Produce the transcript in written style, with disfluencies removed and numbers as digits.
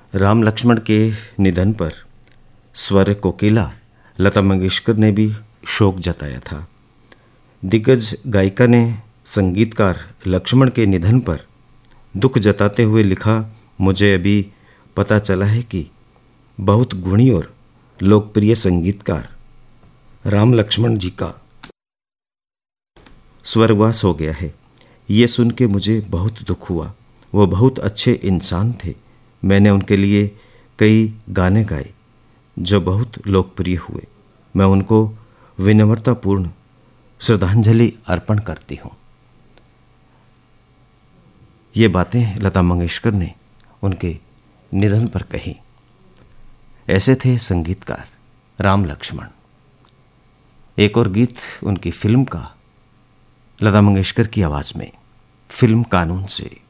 राम लक्ष्मण के निधन पर स्वर कोकिला लता मंगेशकर ने भी शोक जताया था। दिग्गज गायिका ने संगीतकार लक्ष्मण के निधन पर दुख जताते हुए लिखा, मुझे अभी पता चला है कि बहुत गुणी और लोकप्रिय संगीतकार राम लक्ष्मण जी का स्वर्गवास हो गया है। ये सुन के मुझे बहुत दुख हुआ। वो बहुत अच्छे इंसान थे। मैंने उनके लिए कई गाने गाए जो बहुत लोकप्रिय हुए। मैं उनको विनम्रतापूर्ण श्रद्धांजलि अर्पण करती हूँ। ये बातें लता मंगेशकर ने उनके निधन पर कही। ऐसे थे संगीतकार राम लक्ष्मण। एक और गीत उनकी फिल्म का लता मंगेशकर की आवाज़ में, फिल्म कानून से।